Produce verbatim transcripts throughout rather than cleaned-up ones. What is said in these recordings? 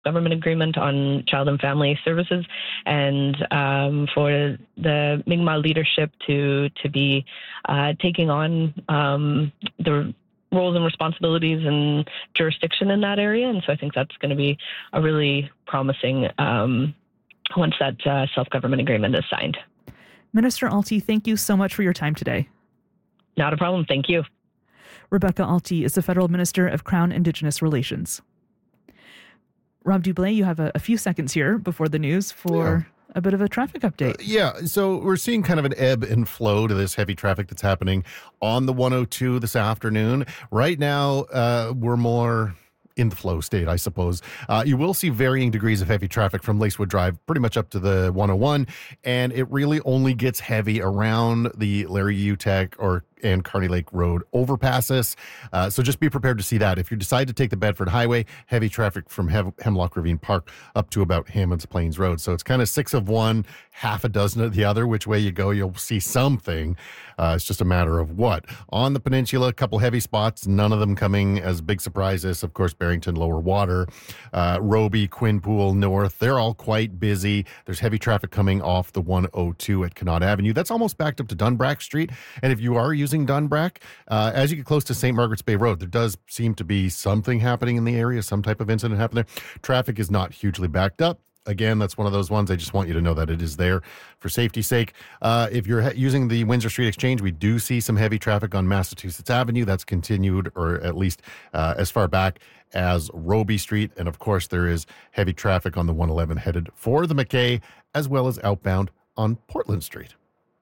self-government agreement on child and family services, and um, for the Mi'kmaq leadership to to be uh, taking on um, the roles and responsibilities and jurisdiction in that area. And so I think that's going to be a really promising um, once that uh, self-government agreement is signed. Minister Alty, thank you so much for your time today. Not a problem. Thank you. Rebecca Alty is the Federal Minister of Crown Indigenous Relations. Rob Dublé, you have a, a few seconds here before the news for yeah. a bit of a traffic update. Uh, yeah, so we're seeing kind of an ebb and flow to this heavy traffic that's happening on the one oh two this afternoon. Right now, uh, we're more in the flow state, I suppose. Uh, you will see varying degrees of heavy traffic from Lacewood Drive pretty much up to the one oh one, and it really only gets heavy around the Larry Utek or and Kearney Lake Road overpasses. Uh, so just be prepared to see that. If you decide to take the Bedford Highway, heavy traffic from Hem- Hemlock Ravine Park up to about Hammonds Plains Road. So it's kind of six of one, half a dozen of the other. Which way you go, you'll see something. Uh, it's just a matter of what. On the peninsula, a couple heavy spots, none of them coming as big surprises. Of course, Barrington, Lower Water, uh, Roby, Quinpool, North, they're all quite busy. There's heavy traffic coming off the one oh two at Connaught Avenue. That's almost backed up to Dunbrack Street. And if you are using Dunbrack, uh, as you get close to Saint Margaret's Bay Road, there does seem to be something happening in the area, some type of incident happening there. Traffic is not hugely backed up. Again, that's one of those ones. I just want you to know that it is there for safety's sake. Uh, if you're ha- using the Windsor Street Exchange, we do see some heavy traffic on Massachusetts Avenue. That's continued, or at least uh, as far back as Roby Street. And of course, there is heavy traffic on the one eleven headed for the McKay, as well as outbound on Portland Street.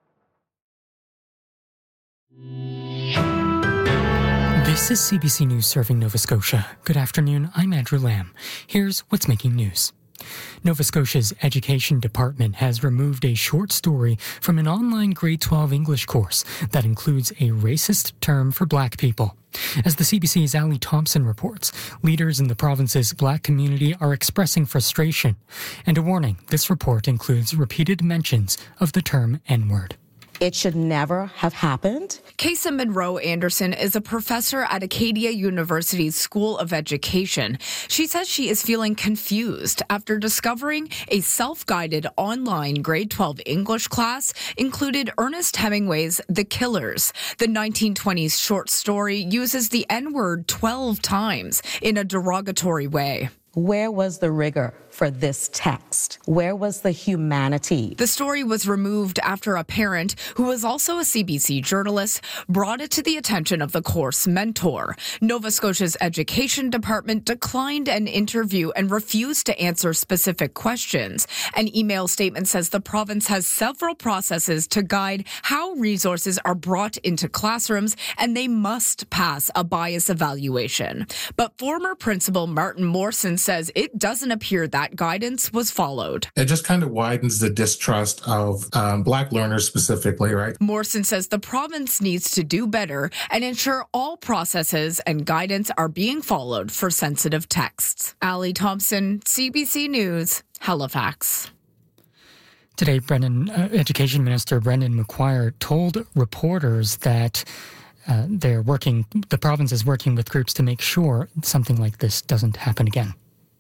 This is C B C News serving Nova Scotia. Good afternoon, I'm Andrew Lamb. Here's what's making news. Nova Scotia's Education Department has removed a short story from an online grade twelve English course that includes a racist term for black people. As the C B C's Ali Thompson reports, leaders in the province's black community are expressing frustration. And a warning, this report includes repeated mentions of the term N-word. It should never have happened. Kaysa Monroe Anderson is a professor at Acadia University's School of Education. She says she is feeling confused after discovering a self-guided online grade twelve English class included Ernest Hemingway's The Killers. The nineteen twenties short story uses the N-word twelve times in a derogatory way. Where was the rigor for this text? Where was the humanity? The story was removed after a parent, who was also a C B C journalist, brought it to the attention of the course mentor. Nova Scotia's Education Department declined an interview and refused to answer specific questions. An email statement says the province has several processes to guide how resources are brought into classrooms, and they must pass a bias evaluation. But former principal Martin Morrison says it doesn't appear that guidance was followed. It just kind of widens the distrust of um, black learners specifically, right? Morrison says the province needs to do better and ensure all processes and guidance are being followed for sensitive texts. Ali Thompson, C B C News, Halifax. Today, Brendan, uh, Education Minister Brendan McGuire told reporters that uh, they're working, the province is working with groups to make sure something like this doesn't happen again.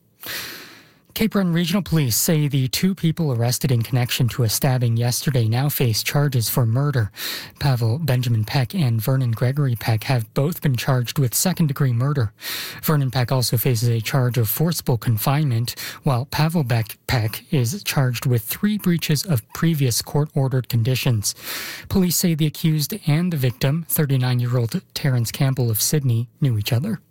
Cape Breton Regional Police say the two people arrested in connection to a stabbing yesterday now face charges for murder. Pavel Benjamin Peck and Vernon Gregory Peck have both been charged with second-degree murder. Vernon Peck also faces a charge of forcible confinement, while Pavel Beck Peck is charged with three breaches of previous court-ordered conditions. Police say the accused and the victim, thirty-nine-year-old Terrence Campbell of Sydney, knew each other.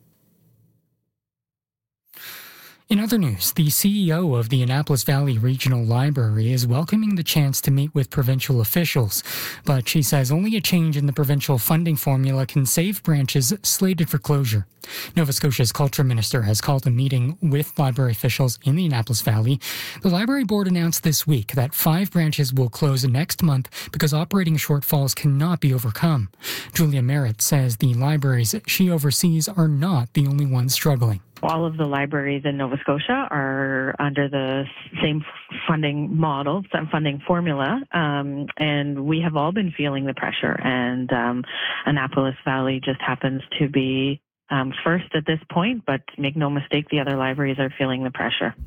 In other news, the C E O of the Annapolis Valley Regional Library is welcoming the chance to meet with provincial officials, but she says only a change in the provincial funding formula can save branches slated for closure. Nova Scotia's Culture Minister has called a meeting with library officials in the Annapolis Valley. The Library Board announced this week that five branches will close next month because operating shortfalls cannot be overcome. Julia Merritt says the libraries she oversees are not the only ones struggling. All of the libraries in Nova Scotia are under the same funding model, same funding formula, um, and we have all been feeling the pressure. And um, Annapolis Valley just happens to be um, first at this point, but make no mistake, the other libraries are feeling the pressure.